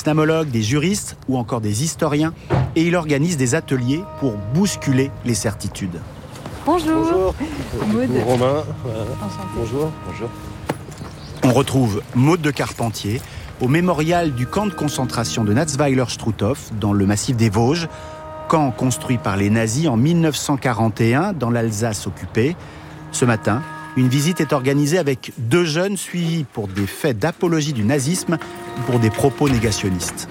islamologues, des juristes ou encore des historiens. Et il organise des ateliers pour bousculer les certitudes. Bonjour. Maud. Romain. Enchanté. Bonjour. On retrouve Maud de Carpentier au mémorial du camp de concentration de Natzweiler-Struthof dans le massif des Vosges, camp construit par les nazis en 1941 dans l'Alsace occupée. Ce matin, une visite est organisée avec 2 jeunes suivis pour des faits d'apologie du nazisme ou pour des propos négationnistes.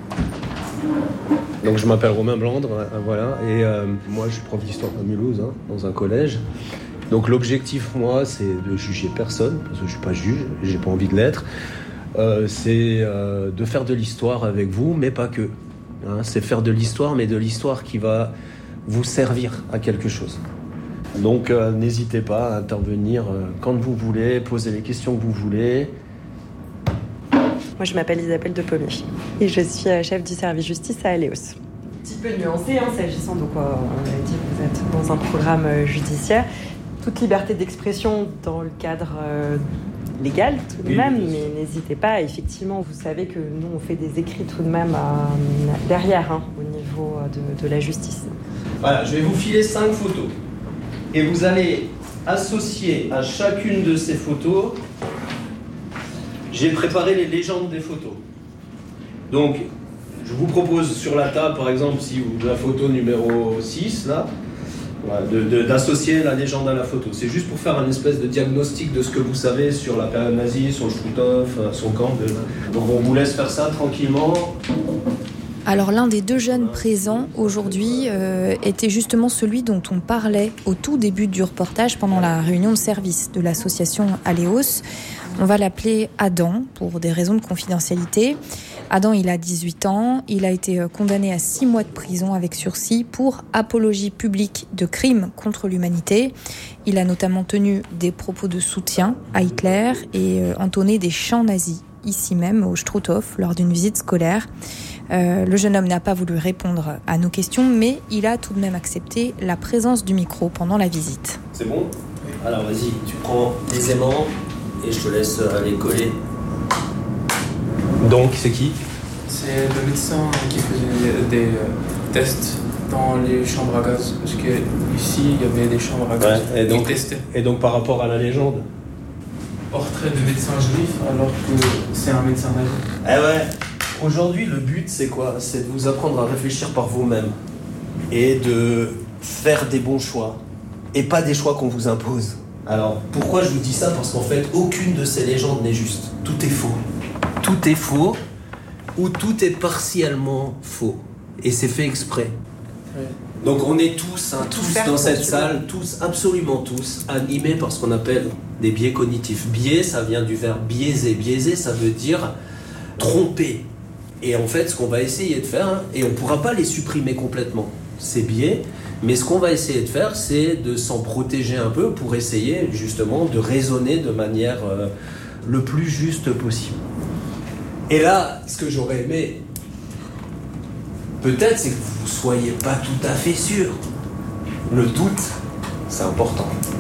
Donc je m'appelle Romain Blandre, voilà, et moi je suis prof d'histoire à Mulhouse, dans un collège. Donc l'objectif, moi, c'est de juger personne, parce que je suis pas juge, j'ai pas envie de l'être. C'est de faire de l'histoire avec vous, mais pas que. C'est faire de l'histoire, mais de l'histoire qui va vous servir à quelque chose. Donc n'hésitez pas à intervenir quand vous voulez, poser les questions que vous voulez. Moi, je m'appelle Isabelle de Pommier et je suis chef du service justice à Aléos. Un petit peu nuancé, s'agissant de quoi on a dit, vous êtes dans un programme judiciaire. Toute liberté d'expression dans le cadre légal tout de même, mais n'hésitez pas, effectivement, vous savez que nous, on fait des écrits tout de même derrière, au niveau de la justice. Voilà, je vais vous filer 5 photos. Et vous allez associer à chacune de ces photos, j'ai préparé les légendes des photos. Donc, je vous propose sur la table, par exemple, si la photo numéro 6, là, d'associer la légende à la photo. C'est juste pour faire un espèce de diagnostic de ce que vous savez sur la période nazie, sur le Struthof, son camp. Donc on vous laisse faire ça tranquillement. Alors l'un des 2 jeunes présents aujourd'hui était justement celui dont on parlait au tout début du reportage pendant la réunion de service de l'association Aléos. On va l'appeler Adam pour des raisons de confidentialité. Adam, il a 18 ans, il a été condamné à 6 mois de prison avec sursis pour apologie publique de crimes contre l'humanité. Il a notamment tenu des propos de soutien à Hitler et entonné des chants nazis, ici même au Struthof, lors d'une visite scolaire. Le jeune homme n'a pas voulu répondre à nos questions, mais il a tout de même accepté la présence du micro pendant la visite. C'est bon ? Alors vas-y, tu prends les aimants et je te laisse aller coller. Donc, c'est qui ? C'est le médecin qui faisait des tests dans les chambres à gaz. Parce qu'ici, il y avait des chambres à gaz. Ouais, et donc, par rapport à la légende ? Portrait de médecin juif, alors que c'est un médecin nazi. Eh ouais. Aujourd'hui, le but, c'est quoi ? C'est de vous apprendre à réfléchir par vous-même. Et de faire des bons choix. Et pas des choix qu'on vous impose. Alors, pourquoi je vous dis ça ? Parce qu'en fait, aucune de ces légendes n'est juste. Tout est faux. Tout est faux, ou tout est partiellement faux. Et c'est fait exprès. Ouais. Donc on est tous dans cette salle, absolument tous, animés par ce qu'on appelle des biais cognitifs. Biais, ça vient du verbe biaiser. Biaiser, ça veut dire tromper. Et en fait, ce qu'on va essayer de faire, et on ne pourra pas les supprimer complètement, ces biais, mais ce qu'on va essayer de faire, c'est de s'en protéger un peu pour essayer justement de raisonner de manière le plus juste possible. Et là, ce que j'aurais aimé, peut-être, c'est que vous ne soyez pas tout à fait sûr. Le doute, c'est important.